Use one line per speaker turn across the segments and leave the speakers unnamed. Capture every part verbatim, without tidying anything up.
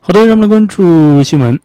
好的，让我们来关注新闻。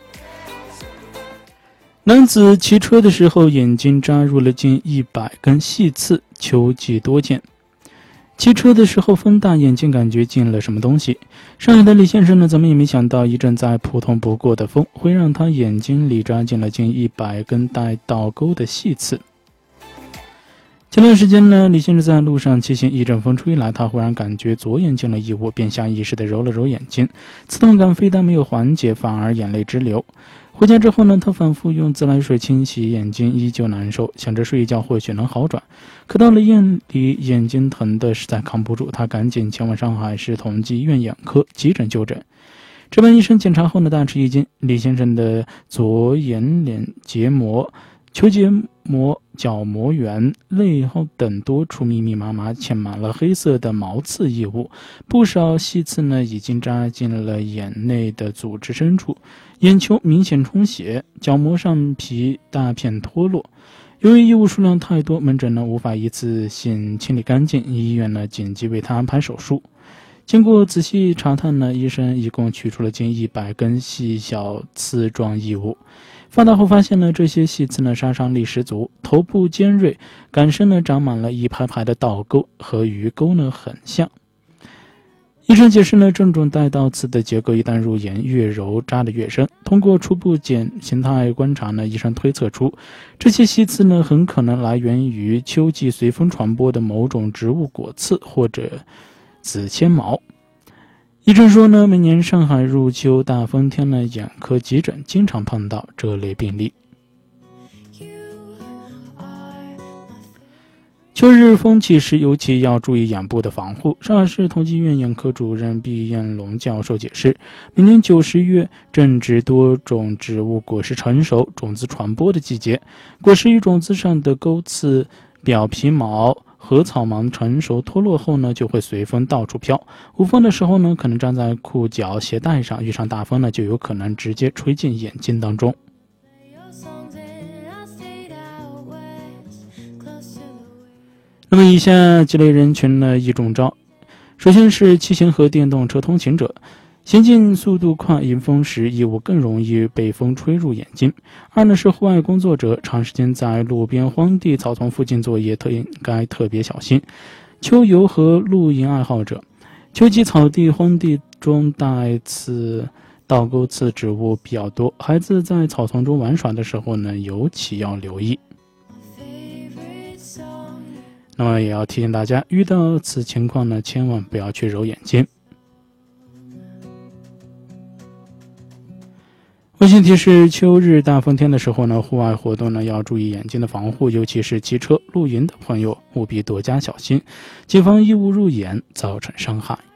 男子骑车的时候眼睛扎入了近一百根细刺，秋季多见。骑车的时候风大，眼睛感觉进了什么东西。上海的李先生呢，怎么也没想到，一阵再普通不过的风会让他眼睛里扎进了近一百根带倒钩的细刺。前段时间呢，李先生在路上骑行，一阵风吹来，他忽然感觉左眼进了异物，便下意识地揉了揉眼睛，刺痛感非但没有缓解，反而眼泪直流。回家之后呢，他反复用自来水清洗眼睛，依旧难受，想着睡一觉或许能好转。可到了夜里，眼睛疼得实在扛不住，他赶紧前往上海市同济医院眼科急诊就诊。值班医生检查后呢，大吃一惊，李先生的左眼睑结膜、球结膜、角膜缘、泪后等多处密密麻麻嵌满了黑色的毛刺异物，不少细刺呢已经扎进了眼内的组织深处，眼球明显充血，角膜上皮大片脱落。由于异物数量太多，门诊呢无法一次性清理干净，医院呢紧急为他安排手术。经过仔细查探呢，医生一共取出了近一百根细小刺状异物。放大后发现呢，这些细刺呢杀伤力十足，头部尖锐，杆身呢长满了一排排的倒钩，和鱼钩呢很像。医生解释呢，这种带倒刺的结构一旦入眼，越揉扎得越深。通过初步检形态观察呢，医生推测出这些细刺呢很可能来源于秋季随风传播的某种植物果刺或者紫纤毛。医生说呢，每年上海入秋大风天呢，眼科急诊经常碰到这类病例。秋日风起时，尤其要注意眼部的防护。上海市同济医院眼科主任毕彦龙教授解释，每年九十月正值多种植物果实成熟、种子传播的季节，果实与种子上的钩刺、表皮毛和草芒成熟脱落后呢，就会随风到处飘。无风的时候呢，可能粘在裤脚鞋带上；遇上大风呢，就有可能直接吹进眼睛当中。那么以下几类人群呢易中招。首先是骑行和电动车通勤者，行进速度快，迎风时异物更容易被风吹入眼睛。二呢是户外工作者，长时间在路边荒地草丛附近作业，特应该特别小心。秋游和露营爱好者，秋季草地荒地中带刺倒钩刺植物比较多，孩子在草丛中玩耍的时候呢，尤其要留意。那么也要提醒大家，遇到此情况呢，千万不要去揉眼睛。温馨提示，秋日大风天的时候呢，户外活动呢要注意眼睛的防护，尤其是骑车、露营的朋友务必多加小心，谨防异物入眼造成伤害。